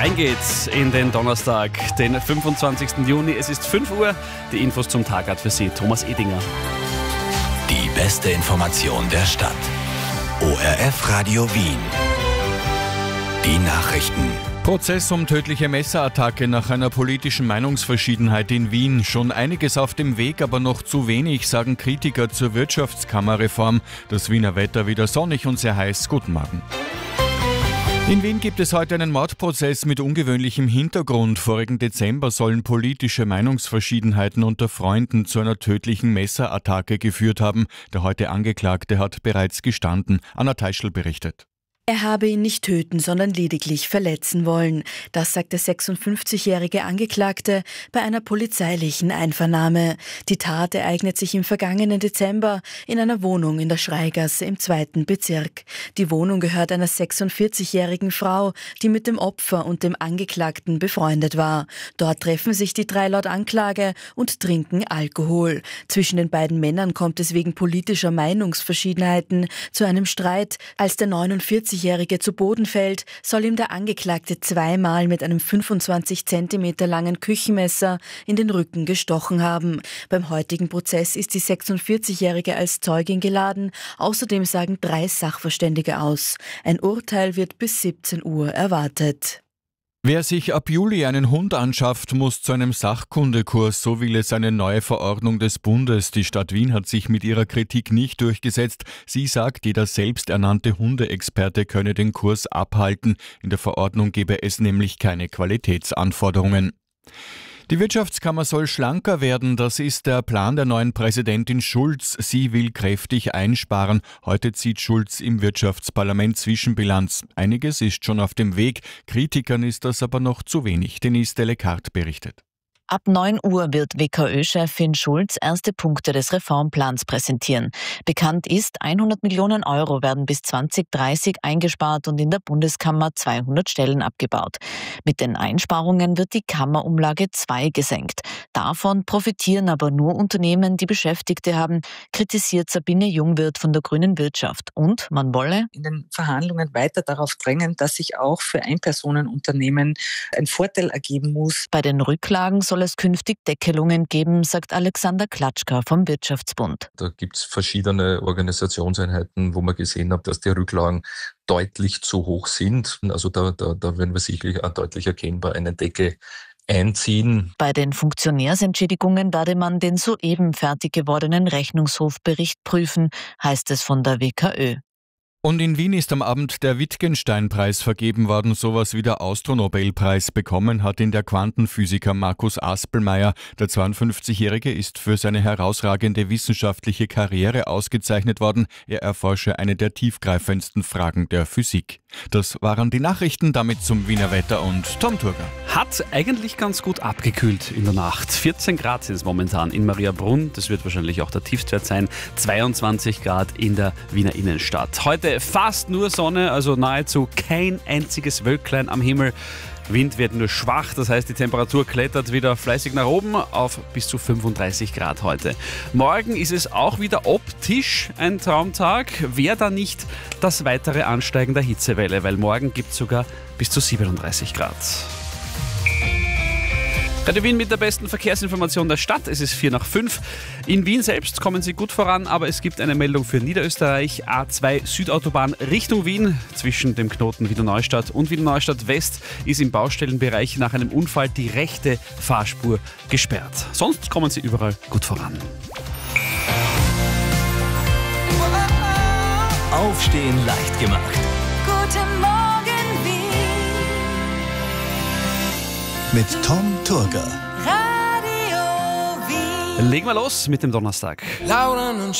Rein geht's in den Donnerstag, den 25. Juni. Es ist 5 Uhr. Die Infos zum Tag hat für Sie Thomas Edinger. Die beste Information der Stadt. ORF Radio Wien. Die Nachrichten. Prozess um tödliche Messerattacke nach einer politischen Meinungsverschiedenheit in Wien. Schon einiges auf dem Weg, aber noch zu wenig, sagen Kritiker zur Wirtschaftskammerreform. Das Wiener Wetter wieder sonnig und sehr heiß. Guten Morgen. In Wien gibt es heute einen Mordprozess mit ungewöhnlichem Hintergrund. Vorigen Dezember sollen politische Meinungsverschiedenheiten unter Freunden zu einer tödlichen Messerattacke geführt haben. Der heute Angeklagte hat bereits gestanden. Anna Teischl berichtet. Er habe ihn nicht töten, sondern lediglich verletzen wollen. Das sagt der 56-jährige Angeklagte bei einer polizeilichen Einvernahme. Die Tat ereignet sich im vergangenen Dezember in einer Wohnung in der Schreigasse im 2. Bezirk. Die Wohnung gehört einer 46-jährigen Frau, die mit dem Opfer und dem Angeklagten befreundet war. Dort treffen sich die drei laut Anklage und trinken Alkohol. Zwischen den beiden Männern kommt es wegen politischer Meinungsverschiedenheiten zu einem Streit. Als der 49-Jährige zu Boden fällt, soll ihm der Angeklagte zweimal mit einem 25 cm langen Küchenmesser in den Rücken gestochen haben. Beim heutigen Prozess ist die 46-Jährige als Zeugin geladen. Außerdem sagen 3 Sachverständige aus. Ein Urteil wird bis 17 Uhr erwartet. Wer sich ab Juli einen Hund anschafft, muss zu einem Sachkundekurs, so will es eine neue Verordnung des Bundes. Die Stadt Wien hat sich mit ihrer Kritik nicht durchgesetzt. Sie sagt, jeder selbsternannte Hundeexperte könne den Kurs abhalten. In der Verordnung gebe es nämlich keine Qualitätsanforderungen. Die Wirtschaftskammer soll schlanker werden, das ist der Plan der neuen Präsidentin Schulz. Sie will kräftig einsparen. Heute zieht Schulz im Wirtschaftsparlament Zwischenbilanz. Einiges ist schon auf dem Weg, Kritikern ist das aber noch zu wenig. Denise Delecart berichtet. Ab 9 Uhr wird WKÖ-Chefin Schulz erste Punkte des Reformplans präsentieren. Bekannt ist, 100 Millionen Euro werden bis 2030 eingespart und in der Bundeskammer 200 Stellen abgebaut. Mit den Einsparungen wird die Kammerumlage 2 gesenkt. Davon profitieren aber nur Unternehmen, die Beschäftigte haben, kritisiert Sabine Jungwirth von der Grünen Wirtschaft. Und man wolle in den Verhandlungen weiter darauf drängen, dass sich auch für Einpersonenunternehmen ein Vorteil ergeben muss. Bei den Rücklagen soll es künftig Deckelungen geben, sagt Alexander Klatschka vom Wirtschaftsbund. Da gibt es verschiedene Organisationseinheiten, wo man gesehen hat, dass die Rücklagen deutlich zu hoch sind. Also da werden wir sicherlich auch deutlich erkennbar einen Deckel einziehen. Bei den Funktionärsentschädigungen werde man den soeben fertig gewordenen Rechnungshofbericht prüfen, heißt es von der WKÖ. Und in Wien ist am Abend der Wittgenstein-Preis vergeben worden. Sowas wie der Astronobelpreis bekommen hat ihn der Quantenphysiker Markus Aspelmeier. Der 52-Jährige ist für seine herausragende wissenschaftliche Karriere ausgezeichnet worden. Er erforsche eine der tiefgreifendsten Fragen der Physik. Das waren die Nachrichten, damit zum Wiener Wetter und Tom Turger. Hat eigentlich ganz gut abgekühlt in der Nacht. 14 Grad sind es momentan in Mariabrunn. Das wird wahrscheinlich auch der Tiefstwert sein. 22 Grad in der Wiener Innenstadt. Heute fast nur Sonne, also nahezu kein einziges Wölklein am Himmel. Wind wird nur schwach, das heißt, die Temperatur klettert wieder fleißig nach oben auf bis zu 35 Grad heute. Morgen ist es auch wieder optisch ein Traumtag, wäre da nicht das weitere Ansteigen der Hitzewelle, weil morgen gibt es sogar bis zu 37 Grad. Radio Wien mit der besten Verkehrsinformation der Stadt. Es ist 4:05. In Wien selbst kommen Sie gut voran, aber es gibt eine Meldung für Niederösterreich. A2 Südautobahn Richtung Wien. Zwischen dem Knoten Wiener Neustadt und Wiener Neustadt West ist im Baustellenbereich nach einem Unfall die rechte Fahrspur gesperrt. Sonst kommen Sie überall gut voran. Aufstehen leicht gemacht. Guten Morgen Wien. Mit Tom Turger. Radio Wien. Legen wir los mit dem Donnerstag.